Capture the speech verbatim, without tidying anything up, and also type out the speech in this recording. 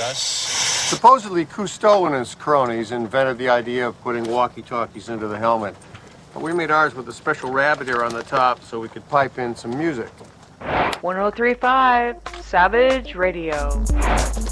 Yes. Supposedly, Cousteau and his cronies invented the idea of putting walkie-talkies into the helmet. But we made ours with a special rabbit ear on the top so we could pipe in some music. one oh three point five Savage Radio.